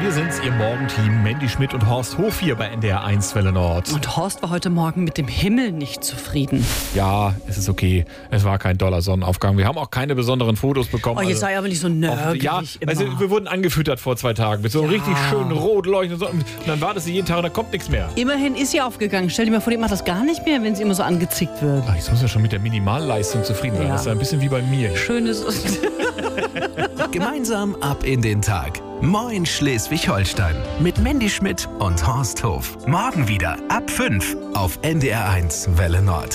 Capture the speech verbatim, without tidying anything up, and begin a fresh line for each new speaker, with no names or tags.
wir sind's, Ihr Morgenteam, Mandy Schmidt und Horst Hof hier bei N D R eins Welle Nord.
Und Horst war heute Morgen mit dem Himmel nicht zufrieden.
Ja, es ist okay. Es war kein doller Sonnenaufgang. Wir haben auch keine besonderen Fotos bekommen.
Oh, jetzt
also
sei aber nicht so nörgelig
Ja,
immer.
also wir wurden angefüttert vor zwei Tagen mit so einem
Ja.
richtig schönen rot leuchtenden Sonnen. Und dann wartest du jeden Tag und da kommt nichts mehr.
Immerhin ist sie aufgegangen. Stell dir mal vor, die macht das gar nicht mehr, wenn sie immer so angezickt wird.
Ach, jetzt muss ja schon mit der Minimalleistung zufrieden sein.
Ja.
Das ist ein bisschen wie bei mir.
Schönes.
Gemeinsam ab in den Tag. Moin Schleswig-Holstein. Mit Mandy Schmidt und Horst Hof. Morgen wieder ab fünf auf N D R eins Welle Nord.